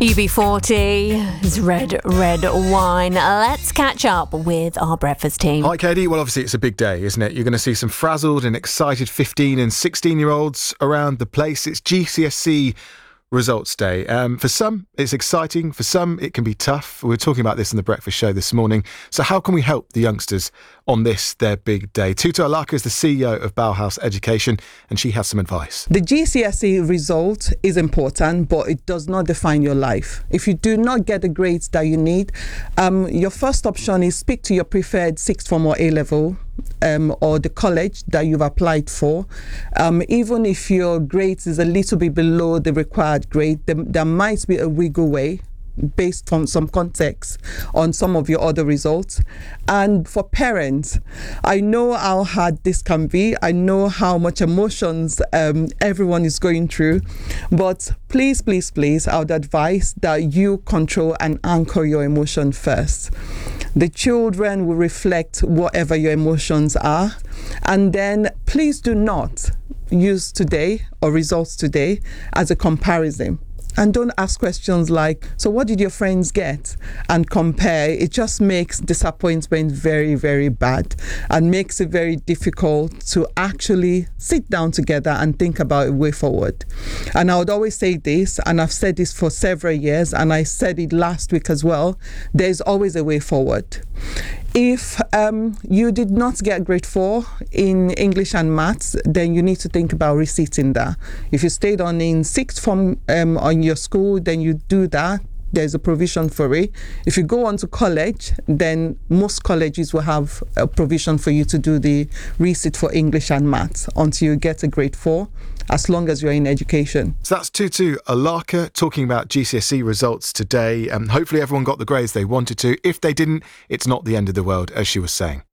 UB40 is red wine. Let's catch up with our breakfast team. Hi, Katie. Well, obviously, it's a big day, isn't it? You're going to see some frazzled and excited 15 and 16-year-olds around the place. It's GCSE results day. For some, it's exciting. For some, it can be tough. We were talking about this in the breakfast show this morning. So how can we help the youngsters on this, their big day? Tutu Alaka is the CEO of Bauhaus Education, and she has some advice. The GCSE result is important, but it does not define your life. If you do not get the grades that you need, your first option is speak to your preferred sixth form or A-level or the college that you've applied for. Even if your grades is a little bit below the required grade, there might be a wiggle way based on some context on some of your other results. And for parents, I know how hard this can be. I know how much emotions everyone is going through, but please, I would advise that you control and anchor your emotion first. The children will reflect whatever your emotions are, and then please do not use today or results today as a comparison. And don't ask questions like, so what did your friends get? And compare. It just makes disappointment very, very bad and makes it very difficult to actually sit down together and think about a way forward. And I would always say this, and I've said this for several years, and I said it last week as well, there's always a way forward. If you did not get grade 4 in English and maths, then you need to think about resitting that. If you stayed on in sixth form on your school, then you do that. There's a provision for it. If you go on to college, then most colleges will have a provision for you to do the resit for English and maths until you get a grade 4, as long as you're in education. So that's Tutu Alaka talking about GCSE results today. Hopefully everyone got the grades they wanted to. If they didn't, it's not the end of the world, as she was saying.